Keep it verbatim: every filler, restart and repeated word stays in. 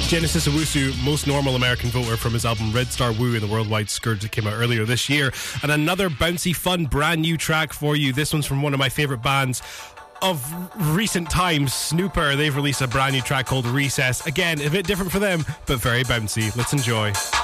Genesis Owusu, most normal American voter from his album Red Star Woo in the Worldwide Scourge that came out earlier this year. And another bouncy, fun, brand new track for you. This one's from one of my favourite bands of recent times, Snooper. They've released a brand new track called Recess. Again, a bit different for them, but very bouncy. Let's enjoy.